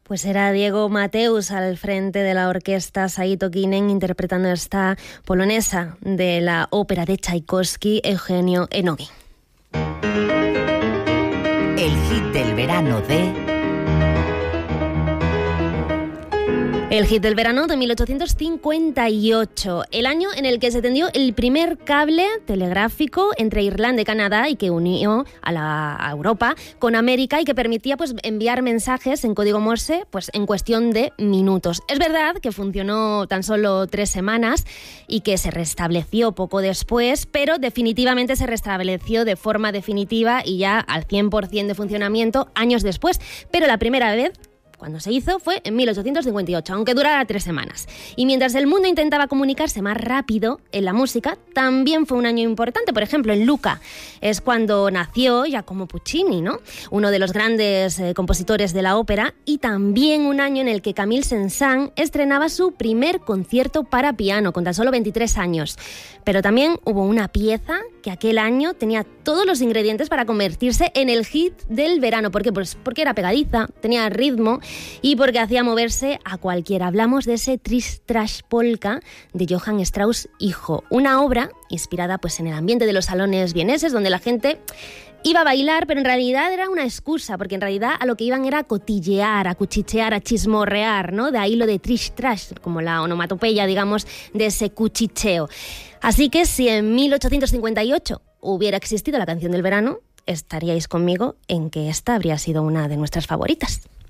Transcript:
Pues era Diego Mateus al frente de la orquesta Saito Kinen interpretando esta polonesa de la ópera de Tchaikovsky, Eugenio Onegin. El hit del verano de... El hit del verano de 1858, el año en el que se tendió el primer cable telegráfico entre Irlanda y Canadá y que unió a Europa con América y que permitía pues enviar mensajes en código Morse pues en cuestión de minutos. Es verdad que funcionó tan solo 3 semanas y que se restableció poco después, pero definitivamente se restableció de forma definitiva y ya al 100% de funcionamiento años después. Pero la primera vez cuando se hizo fue en 1858, aunque durara 3 semanas. Y mientras el mundo intentaba comunicarse más rápido en la música, también fue un año importante. Por ejemplo, en Lucca es cuando nació Giacomo Puccini, ¿no? Uno de los grandes compositores de la ópera, y también un año en el que Camille Saint-Saëns estrenaba su primer concierto para piano, con tan solo 23 años. Pero también hubo una pieza que aquel año tenía todos los ingredientes para convertirse en el hit del verano. ¿Por qué? Pues porque era pegadiza, tenía ritmo y porque hacía moverse a cualquiera. Hablamos de ese Trish-Trash Polka de Johann Strauss hijo, una obra inspirada pues en el ambiente de los salones vieneses donde la gente iba a bailar, pero en realidad era una excusa, porque en realidad a lo que iban era a cotillear, a cuchichear, a chismorrear, ¿no? De ahí lo de trish-trash, como la onomatopeya, digamos, de ese cuchicheo. Así que si en 1858 hubiera existido la canción del verano, estaríais conmigo en que esta habría sido una de nuestras favoritas.